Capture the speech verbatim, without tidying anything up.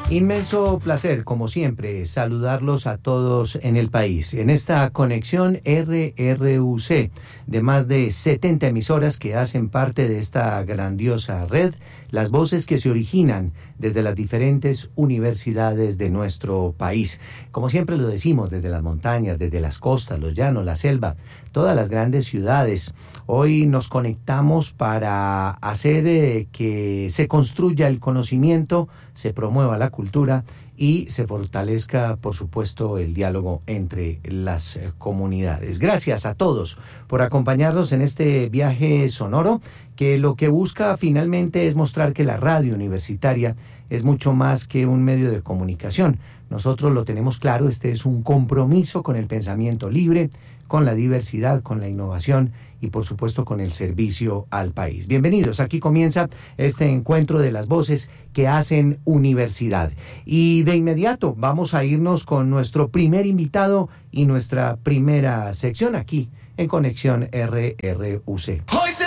Inmenso placer, como siempre, saludarlos a todos en el país. En esta conexión R R U C de más de setenta emisoras que hacen parte de esta grandiosa red, las voces que se originan desde las diferentes universidades de nuestro país. Como siempre lo decimos, desde las montañas, desde las costas, los llanos, la selva, todas las grandes ciudades. Hoy nos conectamos para hacer eh, que se construya el conocimiento, se promueva la cultura y se fortalezca, por supuesto, el diálogo entre las eh, comunidades. Gracias a todos por acompañarnos en este viaje sonoro, que lo que busca finalmente es mostrar que la radio universitaria es mucho más que un medio de comunicación. Nosotros lo tenemos claro, este es un compromiso con el pensamiento libre, con la diversidad, con la innovación y por supuesto con el servicio al país. Bienvenidos, aquí comienza este encuentro de las voces que hacen universidad. Y de inmediato vamos a irnos con nuestro primer invitado y nuestra primera sección aquí en Conexión R R U C.